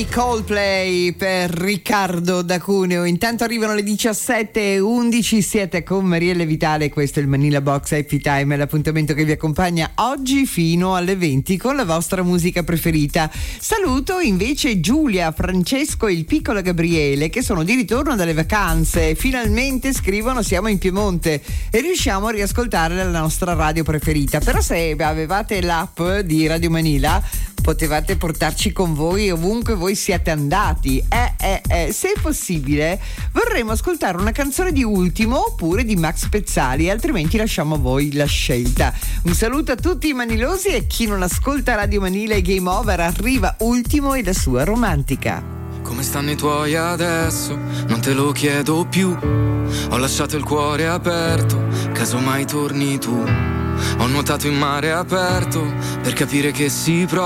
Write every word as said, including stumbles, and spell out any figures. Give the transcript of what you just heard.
dei Coldplay per Riccardo da Cuneo. Intanto arrivano le diciassette e undici, siete con Marielle Vitale, questo è il Manila Box Happy Time, l'appuntamento che vi accompagna oggi fino alle venti con la vostra musica preferita. Saluto invece Giulia, Francesco e il piccolo Gabriele che sono di ritorno dalle vacanze. Finalmente, scrivono, siamo in Piemonte e riusciamo a riascoltare la nostra radio preferita. Però se avevate l'app di Radio Manila potevate portarci con voi ovunque voi siate andati. Eh, eh, eh, se è possibile vorremmo ascoltare una canzone di Ultimo oppure di Max Pezzali, altrimenti lasciamo a voi la scelta. Un saluto a tutti i manilosi e chi non ascolta Radio Manila e Game Over. Arriva Ultimo e la sua Romantica. Come stanno i tuoi adesso? Non te lo chiedo più. Ho lasciato il cuore aperto, casomai torni tu. Ho nuotato in mare aperto per capire che si prova